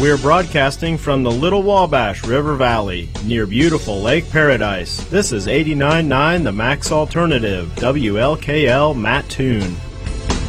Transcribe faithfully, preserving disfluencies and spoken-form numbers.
We're broadcasting from the Little Wabash River Valley, near beautiful Lake Paradise. This is eighty-nine point nine The Max Alternative, W L K L Mattoon.